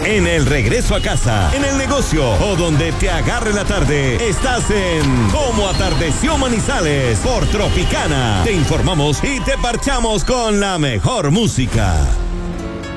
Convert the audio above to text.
En el regreso a casa, en el negocio o donde te agarre la tarde, estás en Cómo Atardeció Manizales por Tropicana. Te informamos y te parchamos con la mejor música.